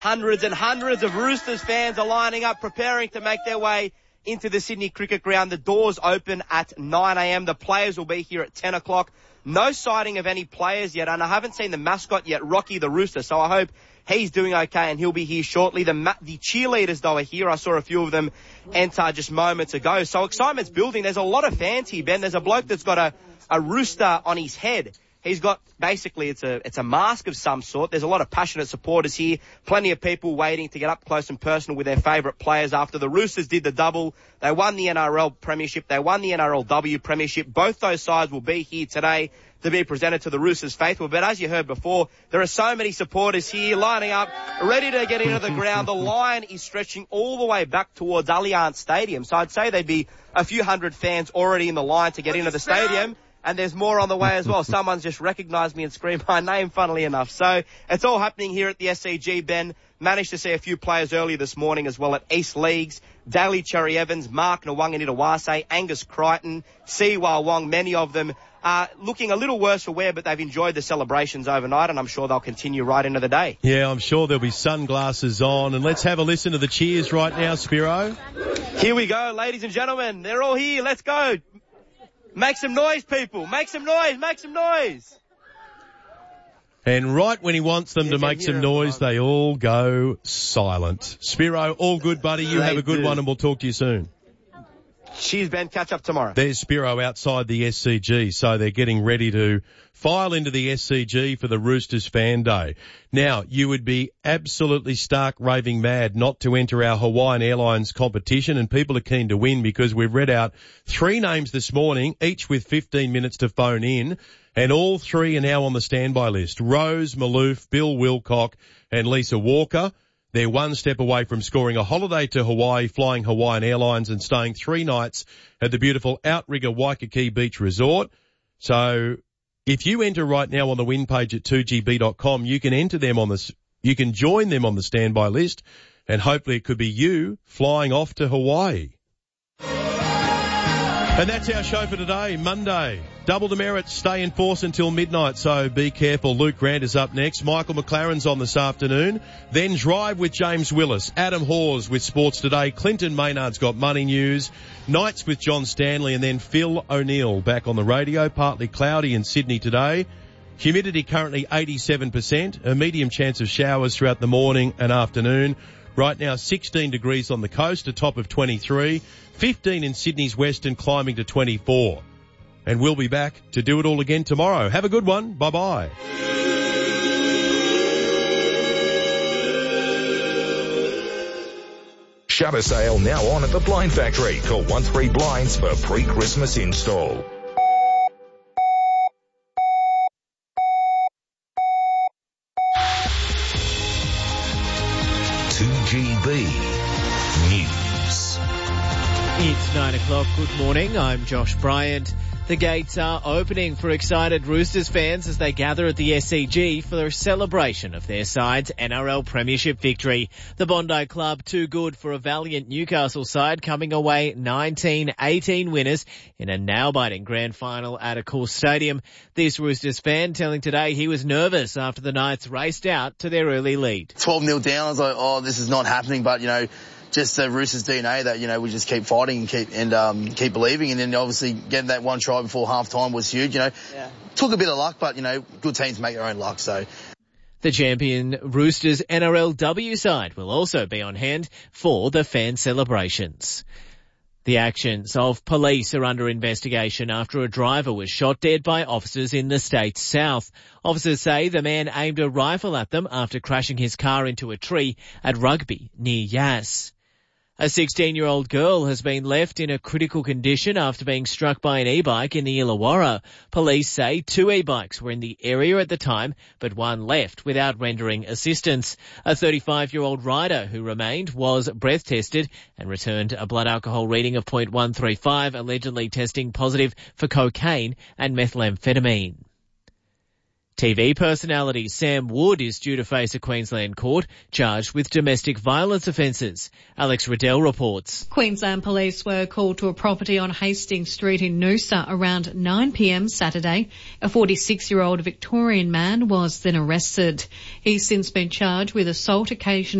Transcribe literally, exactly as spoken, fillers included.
Hundreds and hundreds of Roosters fans are lining up, preparing to make their way into the Sydney Cricket Ground. The doors open at nine a.m. The players will be here at ten o'clock. No sighting of any players yet, and I haven't seen the mascot yet, Rocky the Rooster, so I hope he's doing okay and he'll be here shortly. The ma- the cheerleaders, though, are here. I saw a few of them enter just moments ago. So excitement's building. There's a lot of fans here, Ben. There's a bloke that's got a, a rooster on his head. He's got, basically, it's a it's a mask of some sort. There's a lot of passionate supporters here. Plenty of people waiting to get up close and personal with their favourite players after the Roosters did the double. They won the N R L Premiership. They won the N R L W Premiership. Both those sides will be here today to be presented to the Roosters faithful. But as you heard before, there are so many supporters here lining up, ready to get into the ground. The line is stretching all the way back towards Allianz Stadium. So I'd say there'd be a few hundred fans already in the line to get into the stadium. And there's more on the way as well. Someone's just recognised me and screamed my name, funnily enough. So it's all happening here at the S C G, Ben. Managed to see a few players earlier this morning as well at East Leagues. Daly Cherry Evans, Mark Nwanganitawase, Angus Crichton, Siwa Wong, many of them uh, looking a little worse for wear, but they've enjoyed the celebrations overnight, and I'm sure they'll continue right into the day. Yeah, I'm sure there'll be sunglasses on. And let's have a listen to the cheers right now, Spiro. Here we go, ladies and gentlemen. They're all here. Let's go. Make some noise, people. Make some noise. Make some noise. And right when he wants them yeah, to make some noise, they all go silent. Spiro, all good, buddy. You they have a good do. one, and we'll talk to you soon. Cheers, Ben. Catch up tomorrow. There's Spiro outside the S C G, so they're getting ready to file into the S C G for the Roosters Fan Day. Now, you would be absolutely stark raving mad not to enter our Hawaiian Airlines competition, and people are keen to win because we've read out three names this morning, each with fifteen minutes to phone in, and all three are now on the standby list. Rose Maloof, Bill Wilcock and Lisa Walker. They're one step away from scoring a holiday to Hawaii, flying Hawaiian Airlines and staying three nights at the beautiful Outrigger Waikiki Beach Resort. So if you enter right now on the win page at two G B dot com, you can enter them on the, you can join them on the standby list, and hopefully it could be you flying off to Hawaii. And that's our show for today, Monday. Double demerits stay in force until midnight, so be careful. Luke Grant is up next. Michael McLaren's on this afternoon. Then Drive with James Willis. Adam Hawes with Sports Today. Clinton Maynard's got Money News. Nights with John Stanley, and then Phil O'Neill back on the radio. Partly cloudy in Sydney today. Humidity currently eighty-seven percent. A medium chance of showers throughout the morning and afternoon. Right now, sixteen degrees on the coast, a top of twenty-three. fifteen in Sydney's western, climbing to twenty-four. And we'll be back to do it all again tomorrow. Have a good one. Bye-bye. Shutter sale now on at the Blind Factory. Call one three Blinds for pre-Christmas install. two G B News. It's nine o'clock. Good morning. I'm Josh Bryant. The gates are opening for excited Roosters fans as they gather at the S C G for a celebration of their side's N R L Premiership victory. The Bondi Club, too good for a valiant Newcastle side, coming away nineteen eighteen winners in a nail-biting grand final at Accor Stadium. This Roosters fan telling Today he was nervous after the Knights raced out to their early lead. twelve nil down, I was like, oh, this is not happening, but, you know, just the Roosters D N A that, you know, we just keep fighting and keep and um, keep believing. And then obviously getting that one try before half time was huge, you know. Yeah. Took a bit of luck, but, you know, good teams make their own luck, so. The champion Roosters N R L W side will also be on hand for the fan celebrations. The actions of police are under investigation after a driver was shot dead by officers in the state's south. Officers say the man aimed a rifle at them after crashing his car into a tree at Rugby near Yass. A sixteen-year-old girl has been left in a critical condition after being struck by an e-bike in the Illawarra. Police say two e-bikes were in the area at the time, but one left without rendering assistance. A thirty-five-year-old rider who remained was breath tested and returned a blood alcohol reading of point one three five, allegedly testing positive for cocaine and methamphetamine. T V personality Sam Wood is due to face a Queensland court charged with domestic violence offences. Alex Riddell reports. Queensland Police were called to a property on Hastings Street in Noosa around nine p.m. Saturday. A forty-six-year-old Victorian man was then arrested. He's since been charged with assault occasioning